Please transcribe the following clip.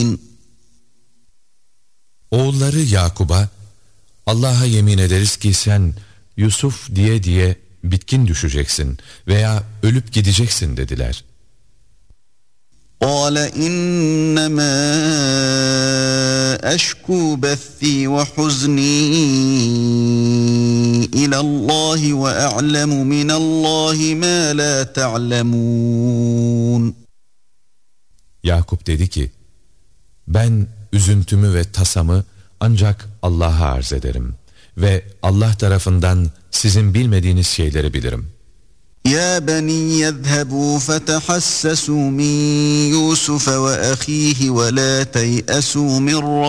Oğulları Yakub'a, Allah'a yemin ederiz ki sen Yusuf diye bitkin düşeceksin veya ölüp gideceksin dediler. قَالَ إِنَّمَا أَشْكُو بَثِّي وَحُزْنِي إِلَى اللّٰهِ وَأَعْلَمُ مِنَ اللّٰهِ مَا لَا تَعْلَمُونَ. Yakup dedi ki, ben üzüntümü ve tasamı ancak Allah'a arz ederim ve Allah tarafından sizin bilmediğiniz şeyleri bilirim. يَا بَنِيَّ اذْهَبُوا فَتَحَسَّسُوا مِنْ يُوسُفَ وَأَخِيهِ وَلَا تَيْأَسُوا مِنْ